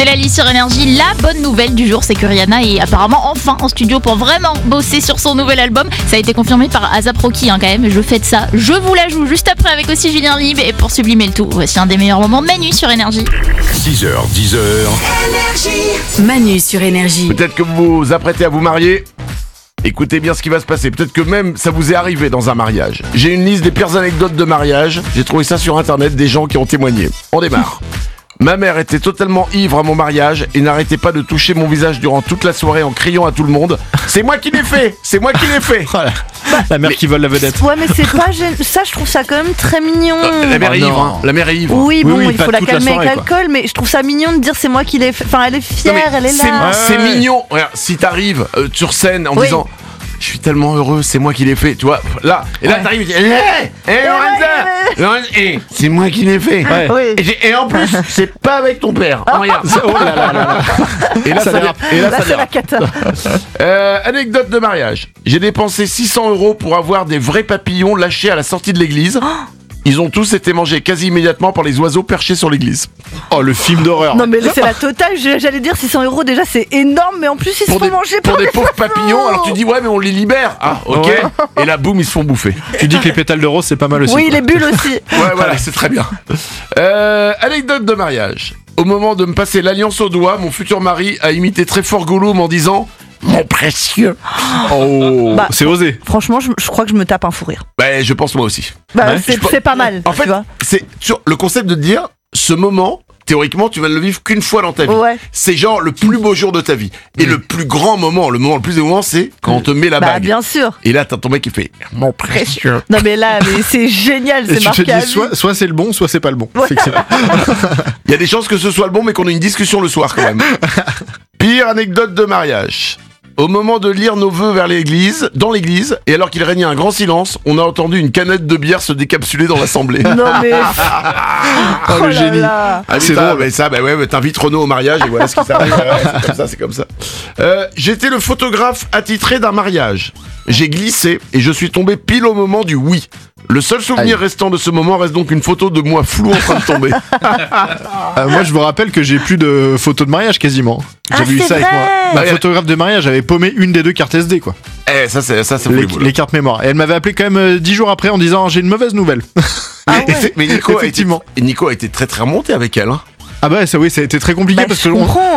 la liste sur Énergie. La bonne nouvelle du jour, c'est que Rihanna est apparemment enfin en studio pour vraiment bosser sur son nouvel album. Ça a été confirmé par A$AP Rocky quand même. Je fais de ça. Je vous la joue juste après avec aussi Julien Lib. Et pour sublimer le tout, voici un des meilleurs moments de Manu sur Énergie. 6h, 10h. Manu sur Énergie. Peut-être que vous vous apprêtez à vous marier. Écoutez bien ce qui va se passer. Peut-être que même ça vous est arrivé dans un mariage. J'ai une liste des pires anecdotes de mariage. J'ai trouvé ça sur internet, des gens qui ont témoigné. On démarre. Ma mère était totalement ivre à mon mariage et n'arrêtait pas de toucher mon visage durant toute la soirée en criant à tout le monde. C'est moi qui l'ai fait. C'est moi qui l'ai fait. Voilà. La mère qui vole la vedette. Ouais, mais c'est pas ça, je trouve ça quand même très mignon. La mère est Oh ivre. non. Hein. La mère est ivre. Oui, bon, oui, il pas faut la toute la calmer soirée, avec l'alcool, mais je trouve ça mignon de dire c'est moi qui l'ai fait. Enfin, elle est fière, Non, mais elle est c'est, là. c'est mignon. Regarde, si t'arrives sur scène en Oui. disant je suis tellement heureux, c'est moi qui l'ai fait, tu vois. Là, et là t'arrives, tu dis Lorenza, c'est moi qui l'ai fait. Ouais. Oui. Et en plus, c'est pas avec ton père. Oh, regarde. Oh là là là là. Et là, ça dérape. et là, Là, ça c'est la dérape. cata. Anecdote de mariage. J'ai dépensé 600 € pour avoir des vrais papillons lâchés à la sortie de l'église. Ils ont tous été mangés quasi immédiatement par les oiseaux perchés sur l'église. Oh, le film d'horreur. Non, mais c'est la totale. J'allais dire 600 € déjà, c'est énorme, mais en plus, ils se font manger pour par des les pauvres papillons. Alors tu dis ouais mais on les libère. Ah ok. Ouais. Et là boum ils se font bouffer. Tu dis que les pétales de rose, c'est pas mal aussi. Oui, quoi. les bulles aussi. Ouais voilà c'est très bien. Anecdote de mariage. Au moment de me passer l'alliance au doigt, mon futur mari a imité très fort Gollum en disant mon précieux. Oh, Bah, c'est osé. Franchement, je crois que je me tape un fou rire. Ben je pense moi aussi. Bah, Ouais. c'est pas mal. En tu fait vois. c'est sur le concept de dire ce moment. Théoriquement, tu vas ne le vivre qu'une fois dans ta vie. Ouais. C'est genre le plus beau jour de ta vie. Et le plus grand moment, le moment le plus émouvant, c'est quand on te met la Bah, bague. bien sûr. Et là, t'as ton mec qui fait mon précieux. Non, mais là, mais c'est génial, Et c'est tu te marqué à dis, vie. soit c'est le bon, soit c'est pas le bon. Ouais. Effectivement. Il y a des chances que ce soit le bon, mais qu'on ait une discussion le soir quand même. Pire anecdote de mariage. Au moment de lire nos vœux dans l'église, et alors qu'il régnait un grand silence, on a entendu une canette de bière se décapsuler dans l'assemblée. Non, mais. Oh, le là génie. là. Ah, C'est drôle. mais ça, bah ouais, mais t'invites Renaud au mariage et voilà ce qui s'arrive. C'est comme ça. J'étais le photographe attitré d'un mariage. J'ai glissé et je suis tombé pile au moment du oui. Le seul souvenir restant de ce moment reste donc une photo de moi flou en train de tomber. Moi, je vous rappelle que j'ai plus de photos de mariage quasiment. J'ai Ah, vu c'est ça avec vrai. moi. Ma photographe de mariage avait paumé une des deux cartes SD, quoi. Ça faut Les cartes mémoire. Et elle m'avait appelé quand même 10 jours après en disant j'ai une mauvaise nouvelle. Mais Nico Effectivement. Nico a été très très remonté avec elle. Hein. Ah bah ça oui, ça a été très compliqué Bah, parce je que comprends.